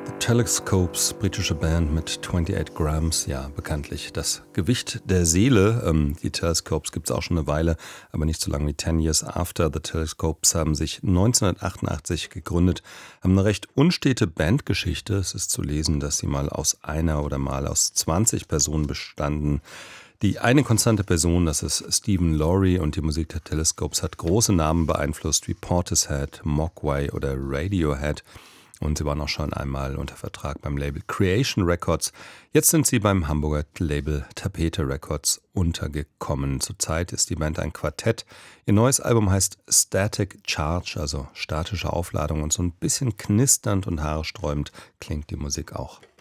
Telescopes, britische Band mit 28 Grams, ja bekanntlich das Gewicht der Seele. Die Telescopes gibt es auch schon eine Weile, aber nicht so lange wie 10 Years After. The Telescopes haben sich 1988 gegründet, haben eine recht unstete Bandgeschichte. Es ist zu lesen, dass sie mal aus einer oder mal aus 20 Personen bestanden. Die eine konstante Person, das ist Stephen Lowry, und die Musik der Telescopes hat große Namen beeinflusst wie Portishead, Mogwai oder Radiohead. Und sie waren auch schon einmal unter Vertrag beim Label Creation Records. Jetzt sind sie beim Hamburger Label Tapete Records untergekommen. Zurzeit ist die Band ein Quartett. Ihr neues Album heißt Static Charge, also statische Aufladung, und so ein bisschen knisternd und haarsträubend klingt die Musik auch.